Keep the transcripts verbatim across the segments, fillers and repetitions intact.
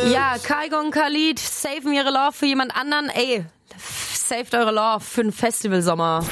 Ja, Kaigon Khalid saven ihre Love für jemand anderen. Ey, saved eure Love für den Festivalsommer.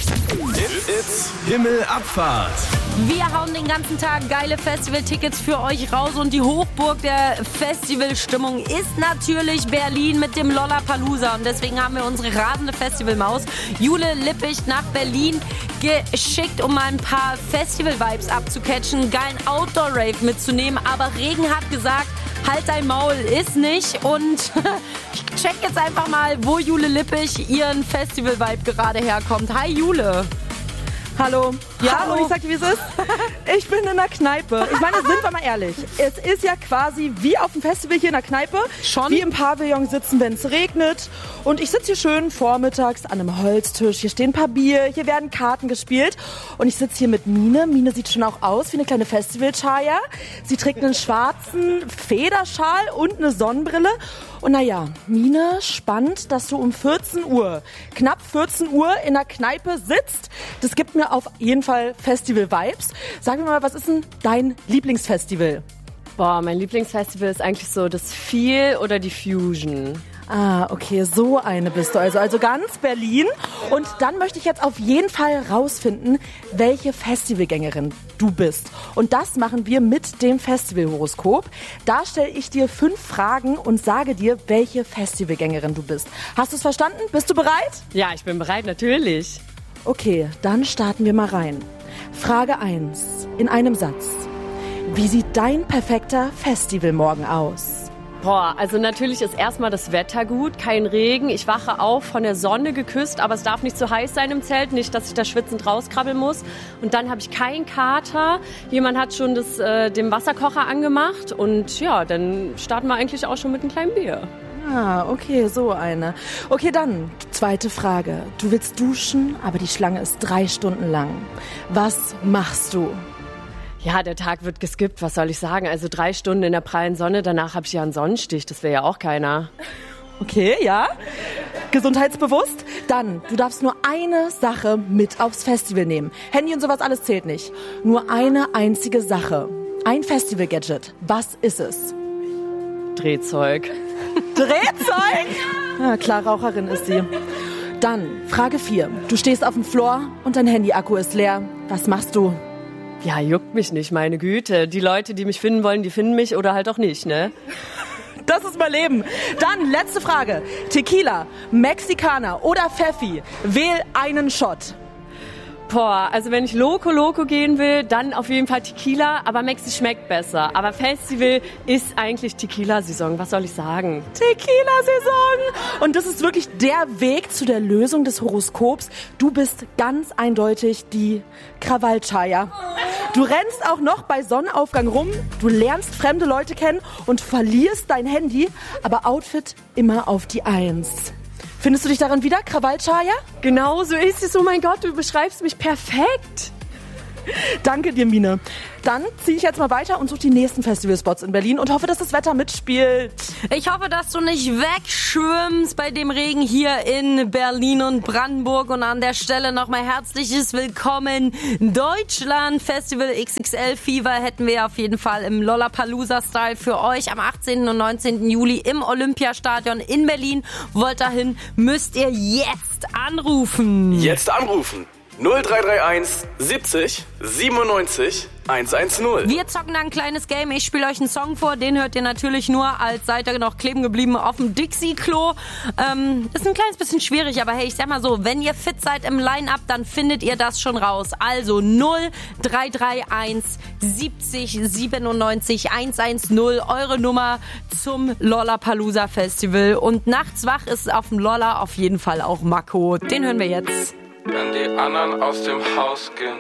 It's Himmelabfahrt. Wir hauen den ganzen Tag geile Festivaltickets für euch raus und die Hochburg der Festivalstimmung ist natürlich Berlin mit dem Lollapalooza und deswegen haben wir unsere rasende Festivalmaus Jule Lippich nach Berlin geschickt, um mal ein paar Festival-Vibes abzucatchen, geilen Outdoor-Rave mitzunehmen, aber Regen hat gesagt, halt dein Maul, ist nicht und ich check jetzt einfach mal, wo Jule Lippich ihren Festival-Vibe gerade herkommt. Hi Jule. Hallo. Ja, Hallo. Und ich sag dir, wie es ist. Ich bin in der Kneipe. Ich meine, sind wir mal ehrlich. Es ist ja quasi wie auf dem Festival hier in der Kneipe. Schon? Wie im Pavillon sitzen, wenn es regnet. Und ich sitze hier schön vormittags an einem Holztisch. Hier stehen ein paar Bier, hier werden Karten gespielt. Und ich sitze hier mit Mine. Mine sieht schon auch aus wie eine kleine Festival-Chaya. Sie trägt einen schwarzen Federschal und eine Sonnenbrille. Und naja, Mine, spannend, dass du um vierzehn Uhr, knapp vierzehn Uhr in der Kneipe sitzt. Das gibt mir auf jeden Fall Festival-Vibes. Sag mir mal, was ist denn dein Lieblingsfestival? Boah, mein Lieblingsfestival ist eigentlich so das Feel oder die Fusion. Ah, okay, so eine bist du also. Also ganz Berlin. Und dann möchte ich jetzt auf jeden Fall rausfinden, welche Festivalgängerin du bist. Und das machen wir mit dem Festivalhoroskop. Da stelle ich dir fünf Fragen und sage dir, welche Festivalgängerin du bist. Hast du es verstanden? Bist du bereit? Ja, ich bin bereit, natürlich. Okay, dann starten wir mal rein. Frage eins. In einem Satz. Wie sieht dein perfekter Festivalmorgen aus? Boah, also natürlich ist erstmal das Wetter gut, kein Regen. Ich wache auf, von der Sonne geküsst, aber es darf nicht zu heiß sein im Zelt, nicht, dass ich da schwitzend rauskrabbeln muss. Und dann habe ich keinen Kater. Jemand hat schon das, äh, den Wasserkocher angemacht und ja, dann starten wir eigentlich auch schon mit einem kleinen Bier. Ah, okay, so eine. Okay, dann, zweite Frage. Du willst duschen, aber die Schlange ist drei Stunden lang. Was machst du? Ja, der Tag wird geskippt, was soll ich sagen? Also drei Stunden in der prallen Sonne, danach habe ich ja einen Sonnenstich, das wäre ja auch keiner. Okay, ja. Gesundheitsbewusst? Dann, du darfst nur eine Sache mit aufs Festival nehmen. Handy und sowas alles zählt nicht. Nur eine einzige Sache. Ein Festival-Gadget. Was ist es? Drehzeug. Drehzeug? Ja, klar, Raucherin ist sie. Dann, Frage vier. Du stehst auf dem Floor und dein Handy-Akku ist leer. Was machst du? Ja, juckt mich nicht, meine Güte. Die Leute, die mich finden wollen, die finden mich oder halt auch nicht, ne? Das ist mein Leben. Dann, letzte Frage. Tequila, Mexikaner oder Pfeffi? Wähl einen Shot. Boah, also wenn ich Loco Loco gehen will, dann auf jeden Fall Tequila, aber Mexi schmeckt besser. Aber Festival ist eigentlich Tequila-Saison, was soll ich sagen? Tequila-Saison! Und das ist wirklich der Weg zu der Lösung des Horoskops. Du bist ganz eindeutig die Krawall-Chaya. Du rennst auch noch bei Sonnenaufgang rum, du lernst fremde Leute kennen und verlierst dein Handy, aber Outfit immer auf die Eins. Findest du dich daran wieder, Krawall-Chaya? Genau so ist es. Oh mein Gott, du beschreibst mich perfekt. Danke dir, Mine. Dann ziehe ich jetzt mal weiter und suche die nächsten Festivalspots in Berlin und hoffe, dass das Wetter mitspielt. Ich hoffe, dass du nicht wegschwimmst bei dem Regen hier in Berlin und Brandenburg. Und an der Stelle nochmal herzliches Willkommen Deutschland. Festival X X L Fever hätten wir auf jeden Fall im Lollapalooza-Style für euch am achtzehnten und neunzehnten Juli im Olympiastadion in Berlin. Wollt dahin, müsst ihr jetzt anrufen. Jetzt anrufen. null drei drei eins siebzig siebenundneunzig hundertzehn. Wir zocken da ein kleines Game. Ich spiele euch einen Song vor. Den hört ihr natürlich nur, als seid ihr noch kleben geblieben auf dem Dixie-Klo. Ähm, ist ein kleines bisschen schwierig, aber hey, ich sag mal so, wenn ihr fit seid im Line-Up, dann findet ihr das schon raus. Also null drei drei eins siebzig siebenundneunzig hundertzehn, eure Nummer zum Lollapalooza Festival. Und nachts wach ist auf dem Lolla auf jeden Fall auch Mako. Den hören wir jetzt. Wenn die anderen aus dem Haus gehen,